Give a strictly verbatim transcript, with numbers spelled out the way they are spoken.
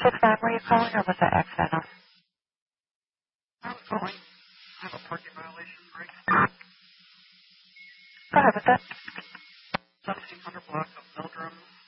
six nine, were you calling, or was that accidental? I was calling. I have a parking violation break. Go ahead with that. seventeen hundred block of Meldrum